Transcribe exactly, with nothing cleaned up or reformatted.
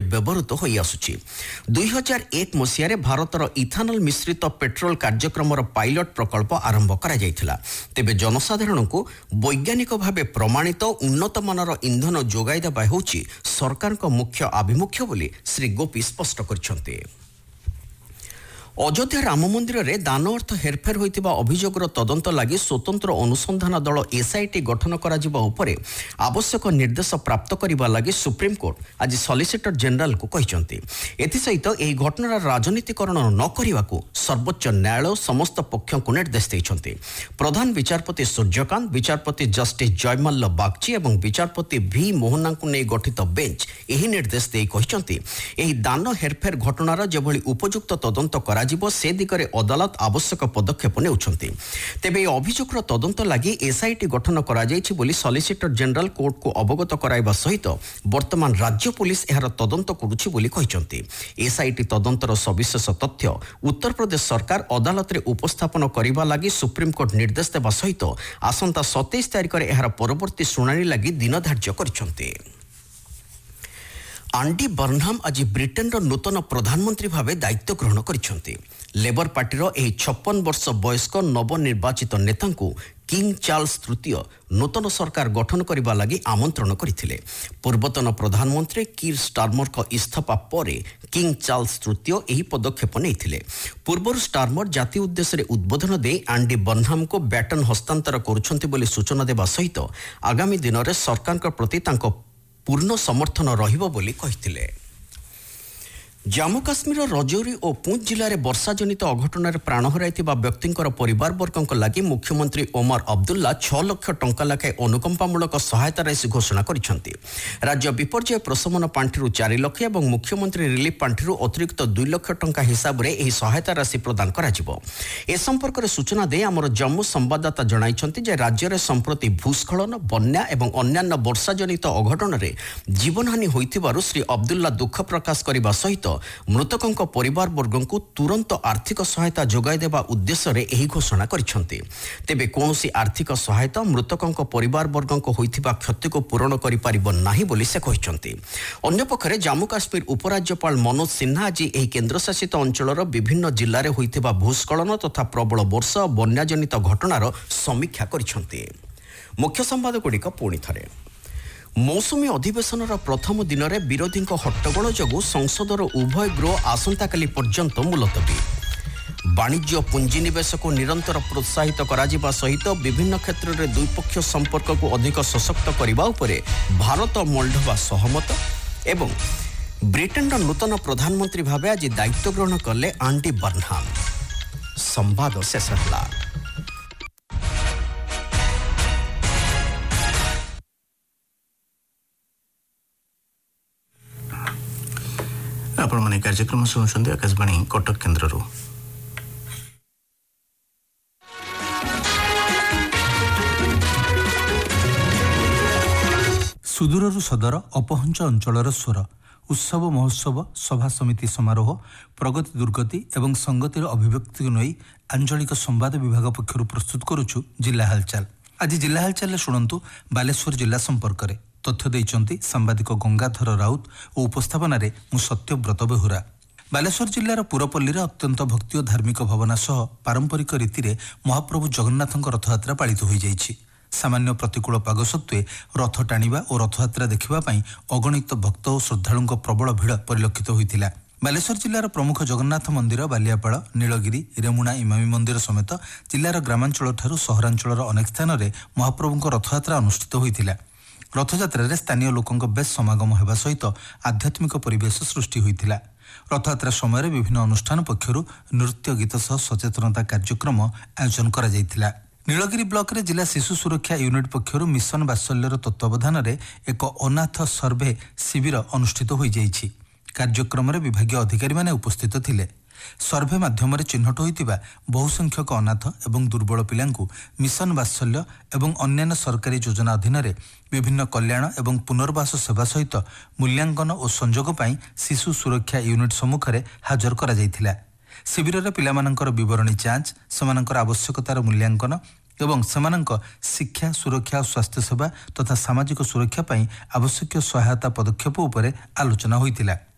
ବ୍ୟବହୃତ ହୋଇ ଆସୁଛି। ଦୁଇ ହଜାର ଏକ ମସିହାରେ ଭାରତର ଇଥାନଲ ମିଶ୍ରିତ ପେଟ୍ରୋଲ କାର୍ଯ୍ୟକ୍ରମର ପାଇଲଟ ପ୍ରକଳ୍ପ ଆରମ୍ଭ କରାଯାଇଥିଲା। ତେବେ ଜନସାଧାରଣଙ୍କୁ ବୈଜ୍ଞାନିକ ଭାବେ ପ୍ରମାଣିତ ଉନ୍ନତମାନର ଇନ୍ଧନ ଯୋଗାଇ ଦେବା ହେଉଛି ସରକାରଙ୍କ ମୁଖ୍ୟ ଆଭିମୁଖ୍ୟ ବୋଲି ଶ୍ରୀ ଗୋପୀ ସ୍ପଷ୍ଟ କରିଛନ୍ତି। ଅଯୋଧ୍ୟା ରାମ ମନ୍ଦିରରେ ଦାନ ଅର୍ଥ ହେରଫେର ହୋଇଥିବା ଅଭିଯୋଗର ତଦନ୍ତ ଲାଗି ସ୍ୱତନ୍ତ୍ର ଅନୁସନ୍ଧାନ ଦଳ ଏସ୍ଆଇଟି ଗଠନ କରାଯିବା ଉପରେ ଆବଶ୍ୟକ ନିର୍ଦ୍ଦେଶ ପ୍ରାପ୍ତ କରିବା ଲାଗି ସୁପ୍ରିମକୋର୍ଟ ଆଜି ସଲିସିଟର ଜେନେରାଲଙ୍କୁ କହିଛନ୍ତି। ଏଥିସହିତ ଏହି ଘଟଣାର ରାଜନୀତିକରଣ ନ କରିବାକୁ ସର୍ବୋଚ୍ଚ ନ୍ୟାୟାଳୟ ସମସ୍ତ ପକ୍ଷଙ୍କୁ ନିର୍ଦ୍ଦେଶ ଦେଇଛନ୍ତି। ପ୍ରଧାନ ବିଚାରପତି ସୂର୍ଯ୍ୟକାନ୍ତ, ବିଚାରପତି ଜଷ୍ଟିସ ଜୟମାଲ୍ଲ ବାଗଚି ଏବଂ ବିଚାରପତି ଭି ମୋହନାଙ୍କୁ ନେଇ ଗଠିତ ବେଞ୍ଚ ଏହି ନିର୍ଦ୍ଦେଶ ଦେଇ କହିଛନ୍ତି, ଏହି ଦାନ ହେରଫେର ଘଟଣାର ଯେଭଳି ଉପଯୁକ୍ତ ତଦନ୍ତ କରା ସେ ଦିଗରେ ଅଦାଲତ ଆବଶ୍ୟକ ପଦକ୍ଷେପ ନେଉଛନ୍ତି। ତେବେ ଏହି ଅଭିଯୋଗର ତଦନ୍ତ ଲାଗି ଏସ୍ଆଇଟି ଗଠନ କରାଯାଇଛି ବୋଲି ସଲିସିଟର ଜେନେରାଲ କୋର୍ଟକୁ ଅବଗତ କରାଇବା ସହିତ ବର୍ତ୍ତମାନ ରାଜ୍ୟ ପୁଲିସ ଏହାର ତଦନ୍ତ କରୁଛି ବୋଲି କହିଛନ୍ତି। ଏସ୍ଆଇଟି ତଦନ୍ତର ସବିଶେଷ ତଥ୍ୟ ଉତ୍ତରପ୍ରଦେଶ ସରକାର ଅଦାଲତରେ ଉପସ୍ଥାପନ କରିବା ଲାଗି ସୁପ୍ରିମକୋର୍ଟ ନିର୍ଦ୍ଦେଶ ଦେବା ସହିତ ଆସନ୍ତା ସତେଇଶ ତାରିଖରେ ଏହାର ପରବର୍ତ୍ତୀ ଶୁଣାଣି ଲାଗି ଦିନ ଧାର୍ଯ୍ୟ କରିଛନ୍ତି। ଆଣ୍ଡି ବର୍ନହାମ୍ ଆଜି ବ୍ରିଟେନର ନୂତନ ପ୍ରଧାନମନ୍ତ୍ରୀ ଭାବେ ଦାୟିତ୍ୱ ଗ୍ରହଣ କରିଛନ୍ତି। ଲେବର ପାର୍ଟିର ଏହି ଛପନ ବର୍ଷ ବୟସ୍କ ନବନିର୍ବାଚିତ ନେତାଙ୍କୁ କିଙ୍ଗ ଚାର୍ଲସ ତୃତୀୟ ନୂତନ ସରକାର ଗଠନ କରିବା ଲାଗି ଆମନ୍ତ୍ରଣ କରିଥିଲେ। ପୂର୍ବତନ ପ୍ରଧାନମନ୍ତ୍ରୀ କିର୍ ଷ୍ଟାରମରଙ୍କ ଇସ୍ତଫା ପରେ କିଙ୍ଗ ଚାର୍ଲସ ତୃତୀୟ ଏହି ପଦକ୍ଷେପ ନେଇଥିଲେ। ପୂର୍ବରୁ ଷ୍ଟାରମର ଜାତି ଉଦ୍ଦେଶ୍ୟରେ ଉଦ୍ବୋଧନ ଦେଇ ଆଣ୍ଡି ବର୍ନହାମ୍ଙ୍କୁ ବ୍ୟାଟନ ହସ୍ତାନ୍ତର କରୁଛନ୍ତି ବୋଲି ସୂଚନା ଦେବା ସହିତ ଆଗାମୀ ଦିନରେ ସରକାରଙ୍କ ପ୍ରତି ତାଙ୍କ ପୂର୍ଣ୍ଣ ସମର୍ଥନ ରହିବ ବୋଲି କହିଥିଲେ। ଜାମ୍ମୁ କାଶ୍ମୀରର ରଜୌରୀ ଓ ପୁଞ୍ଚ ଜିଲ୍ଲାରେ ବର୍ଷାଜନିତ ଅଘଟଣରେ ପ୍ରାଣ ହରାଇଥିବା ବ୍ୟକ୍ତିଙ୍କର ପରିବାରବର୍ଗଙ୍କ ଲାଗି ମୁଖ୍ୟମନ୍ତ୍ରୀ ଓମର ଅବଦୁଲ୍ଲା ଛଅ ଲକ୍ଷ ଟଙ୍କା ଲେଖାଏଁ ଅନୁକମ୍ପାମୂଳକ ସହାୟତା ରାଶି ଘୋଷଣା କରିଛନ୍ତି। ରାଜ୍ୟ ବିପର୍ଯ୍ୟୟ ପ୍ରଶମନ ପାଣ୍ଠିରୁ ଚାରି ଲକ୍ଷ ଏବଂ ମୁଖ୍ୟମନ୍ତ୍ରୀ ରିଲିଫ ପାଣ୍ଠିରୁ ଅତିରିକ୍ତ ଦୁଇ ଲକ୍ଷ ଟଙ୍କା ହିସାବରେ ଏହି ସହାୟତା ରାଶି ପ୍ରଦାନ କରାଯିବ। ଏ ସମ୍ପର୍କରେ ସୂଚନା ଦେଇ ଆମର ଜମ୍ମୁ ସମ୍ବାଦଦାତା ଜଣାଇଛନ୍ତି ଯେ ରାଜ୍ୟରେ ସମ୍ପ୍ରତି ଭୂସ୍ଖଳନ, ବନ୍ୟା ଏବଂ ଅନ୍ୟାନ୍ୟ ବର୍ଷାଜନିତ ଅଘଟଣରେ ଜୀବନହାନି ହୋଇଥିବାରୁ ଶ୍ରୀ ଅବଦୁଲ୍ଲା ଦୁଃଖ ପ୍ରକାଶ କରିବା ସହିତ ମୃତକଙ୍କ ପରିବାରବର୍ଗଙ୍କୁ ତୁରନ୍ତ ଆର୍ଥିକ ସହାୟତା ଯୋଗାଇ ଦେବା ଉଦ୍ଦେଶ୍ୟରେ ଏହି ଘୋଷଣା କରିଛନ୍ତି। ତେବେ କୌଣସି ଆର୍ଥିକ ସହାୟତା ମୃତକଙ୍କ ପରିବାରବର୍ଗଙ୍କ ହୋଇଥିବା କ୍ଷତିକୁ ପୂରଣ କରିପାରିବ ନାହିଁ ବୋଲି ସେ କହିଛନ୍ତି। ଅନ୍ୟପକ୍ଷରେ ଜାମ୍ମୁ କାଶ୍ମୀର ଉପରାଜ୍ୟପାଳ ମନୋଜ ସିହ୍ନା ଆଜି ଏହି କେନ୍ଦ୍ରଶାସିତ ଅଞ୍ଚଳର ବିଭିନ୍ନ ଜିଲ୍ଲାରେ ହୋଇଥିବା ଭୂସ୍ଖଳନ ତଥା ପ୍ରବଳ ବର୍ଷା ଓ ବନ୍ୟାଜନିତ ଘଟଣାର ସମୀକ୍ଷା କରିଛନ୍ତି। ମୁଖ୍ୟ ସମ୍ବାଦଗୁଡ଼ିକ ପୁଣି ଥରେ। ମୌସୁମୀ ଅଧିବେଶନର ପ୍ରଥମ ଦିନରେ ବିରୋଧୀଙ୍କ ହଟ୍ଟଗୋଳ ଯୋଗୁଁ ସଂସଦର ଉଭୟ ଗୃହ ଆସନ୍ତାକାଲି ପର୍ଯ୍ୟନ୍ତ ମୁଲତବୀ। ବାଣିଜ୍ୟ ପୁଞ୍ଜିନିବେଶକୁ ନିରନ୍ତର ପ୍ରୋତ୍ସାହିତ କରାଯିବା ସହିତ ବିଭିନ୍ନ କ୍ଷେତ୍ରରେ ଦ୍ୱିପକ୍ଷୀୟ ସମ୍ପର୍କକୁ ଅଧିକ ସଶକ୍ତ କରିବା ଉପରେ ଭାରତ ମୋଲ୍ଡୋଭା ସହମତ ଏବଂ ବ୍ରିଟେନର ନୂତନ ପ୍ରଧାନମନ୍ତ୍ରୀ ଭାବେ ଆଜି ଦାୟିତ୍ୱ ଗ୍ରହଣ କଲେ ଆଣ୍ଡି ବର୍ନହାମ୍। ସମ୍ବାଦ ଶେଷ ହେଲା। ଆପଣମାନେ କାର୍ଯ୍ୟକ୍ରମ ଶୁଣୁଛନ୍ତି ଆକାଶବାଣୀ କଟକ କେନ୍ଦ୍ରରୁ। ସୁଦୂରରୁ ସଦର ଅପହଞ୍ଚ ଅଞ୍ଚଳର ସ୍ୱର ଉତ୍ସବ ମହୋତ୍ସବ ସଭା ସମିତି ସମାରୋହ ପ୍ରଗତି ଦୁର୍ଗତି ଏବଂ ସଂଗତିର ଅଭିବ୍ୟକ୍ତିକୁ ନେଇ ଆଞ୍ଚଳିକ ସମ୍ବାଦ ବିଭାଗ ପକ୍ଷରୁ ପ୍ରସ୍ତୁତ କରୁଛୁ ଜିଲ୍ଲା ହାଲଚାଲ। ଆଜି ଜିଲ୍ଲା ହାଲଚାଲରେ ଶୁଣନ୍ତୁ ବାଲେଶ୍ୱର ଜିଲ୍ଲା ସମ୍ପର୍କରେ। ତଥ୍ୟ ଦେଇଛନ୍ତି ସାମ୍ବାଦିକ ଗଙ୍ଗାଧର ରାଉତ ଓ ଉପସ୍ଥାପନାରେ ମୁଁ ସତ୍ୟବ୍ରତ ବେହୁରା। ବାଲେଶ୍ୱର ଜିଲ୍ଲାର ପୁରପଲ୍ଲୀରେ ଅତ୍ୟନ୍ତ ଭକ୍ତି ଓ ଧାର୍ମିକ ଭାବନା ସହ ପାରମ୍ପରିକ ରୀତିରେ ମହାପ୍ରଭୁ ଜଗନ୍ନାଥଙ୍କ ରଥଯାତ୍ରା ପାଳିତ ହୋଇଯାଇଛି। ସାମାନ୍ୟ ପ୍ରତିକୂଳ ପାଗ ସତ୍ତ୍ୱେ ରଥ ଟାଣିବା ଓ ରଥଯାତ୍ରା ଦେଖିବା ପାଇଁ ଅଗଣିତ ଭକ୍ତ ଓ ଶ୍ରଦ୍ଧାଳୁଙ୍କ ପ୍ରବଳ ଭିଡ଼ ପରିଲକ୍ଷିତ ହୋଇଥିଲା। ବାଲେଶ୍ୱର ଜିଲ୍ଲାର ପ୍ରମୁଖ ଜଗନ୍ନାଥ ମନ୍ଦିର ବାଲିଆପାଳ, ନୀଳଗିରି, ରେମୁଣା ଇମାମୀ ମନ୍ଦିର ସମେତ ଜିଲ୍ଲାର ଗ୍ରାମାଞ୍ଚଳଠାରୁ ସହରାଞ୍ଚଳର ଅନେକ ସ୍ଥାନରେ ମହାପ୍ରଭୁଙ୍କ ରଥଯାତ୍ରା ଅନୁଷ୍ଠିତ ହୋଇଥିଲା। ରଥଯାତ୍ରାରେ ସ୍ଥାନୀୟ ଲୋକଙ୍କ ବେଶ୍ ସମାଗମ ହେବା ସହିତ ଆଧ୍ୟାତ୍ମିକ ପରିବେଶ ସୃଷ୍ଟି ହୋଇଥିଲା। ରଥଯାତ୍ରା ସମୟରେ ବିଭିନ୍ନ ଅନୁଷ୍ଠାନ ପକ୍ଷରୁ ନୃତ୍ୟ ଗୀତ ସହ ସଚେତନତା କାର୍ଯ୍ୟକ୍ରମ ଆୟୋଜନ କରାଯାଇଥିଲା। ନୀଳଗିରି ବ୍ଲକରେ ଜିଲ୍ଲା ଶିଶୁ ସୁରକ୍ଷା ୟୁନିଟ୍ ପକ୍ଷରୁ ମିଶନ ବାତ୍ସଲ୍ୟର ତତ୍ତ୍ୱାବଧାନରେ ଏକ ଅନାଥ ସର୍ଭେ ଶିବିର ଅନୁଷ୍ଠିତ ହୋଇଯାଇଛି। କାର୍ଯ୍ୟକ୍ରମରେ ବିଭାଗୀୟ ଅଧିକାରୀମାନେ ଉପସ୍ଥିତ ଥିଲେ। ସର୍ଭେ ମାଧ୍ୟମରେ ଚିହ୍ନଟ ହୋଇଥିବା ବହୁ ସଂଖ୍ୟକ ଅନାଥ ଏବଂ ଦୁର୍ବଳ ପିଲାଙ୍କୁ ମିଶନ ବାତ୍ସଲ୍ୟ ଏବଂ ଅନ୍ୟାନ୍ୟ ସରକାରୀ ଯୋଜନା ଅଧୀନରେ ବିଭିନ୍ନ କଲ୍ୟାଣ ଏବଂ ପୁନର୍ବାସ ସେବା ସହିତ ମୂଲ୍ୟାଙ୍କନ ଓ ସଂଯୋଗ ପାଇଁ ଶିଶୁ ସୁରକ୍ଷା ୟୁନିଟ୍ ସମ୍ମୁଖରେ ହାଜର କରାଯାଇଥିଲା। ଶିବିରରେ ପିଲାମାନଙ୍କର ବିବରଣୀ ଯାଞ୍ଚ, ସେମାନଙ୍କର ଆବଶ୍ୟକତାର ମୂଲ୍ୟାଙ୍କନ ଏବଂ ସେମାନଙ୍କ ଶିକ୍ଷା, ସୁରକ୍ଷା ଓ ସ୍ୱାସ୍ଥ୍ୟ ସେବା ତଥା ସାମାଜିକ ସୁରକ୍ଷା ପାଇଁ ଆବଶ୍ୟକୀୟ ସହାୟତା ପଦକ୍ଷେପ ଉପରେ ଆଲୋଚନା ହୋଇଥିଲା।